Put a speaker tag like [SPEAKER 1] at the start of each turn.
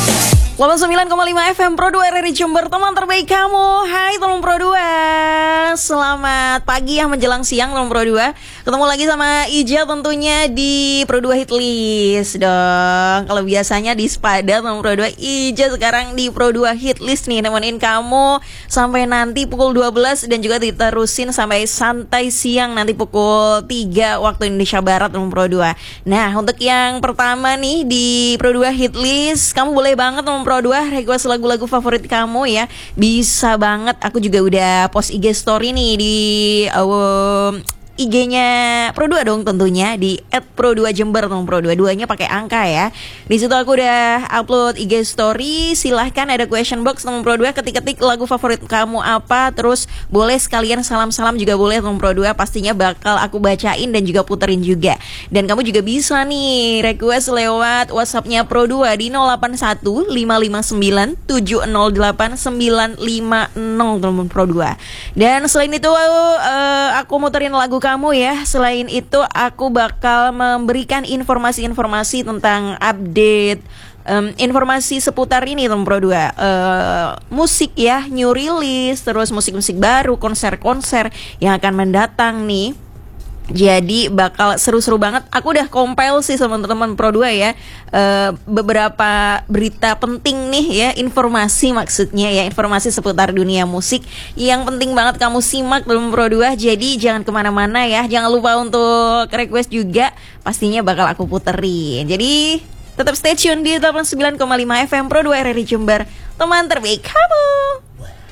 [SPEAKER 1] 89,5 FM Pro 2 RRI Jember, teman terbaik kamu. Hai teman Pro 2, selamat pagi yang menjelang siang teman Pro 2. Ketemu lagi sama Ija tentunya di Pro 2 Hit List dong. Kalau biasanya di Spada teman Pro 2, Ija sekarang di Pro 2 Hit List nih, nemenin kamu sampai nanti pukul 12 dan juga diterusin sampai santai siang nanti pukul 3 waktu Indonesia Barat teman Pro 2. Nah, untuk yang pertama nih di Pro 2 Hit List, kamu boleh banget teman Pro 2 request lagu-lagu favorit kamu ya. Bisa banget, aku juga udah post IG story nih di IG-nya Pro 2 dong tentunya di @pro2jember dong, Pro 2 duanya pakai angka ya. Di situ aku udah upload IG story. Silahkan ada question box teman Pro 2, ketik-ketik lagu favorit kamu apa, terus boleh sekalian salam-salam juga boleh teman Pro 2, pastinya bakal aku bacain dan juga puterin juga. Dan kamu juga bisa nih request lewat WhatsApp-nya Pro 2 di 081 559 708 950 teman Pro 2. Dan selain itu aku muterin lagu kamu ya. Selain itu aku bakal memberikan informasi-informasi tentang update informasi seputar ini teman Pro 2, musik ya, new release, terus musik-musik baru, konser-konser yang akan mendatang nih. Jadi bakal seru-seru banget. Aku udah compile sih sama teman-teman Pro 2 ya, beberapa berita penting nih ya, informasi maksudnya ya, informasi seputar dunia musik yang penting banget kamu simak teman Pro 2. Jadi jangan kemana-mana ya, jangan lupa untuk request juga, pastinya bakal aku puterin. Jadi tetap stay tune di 89,5 FM Pro 2 RRI Jember, teman terbaik kamu.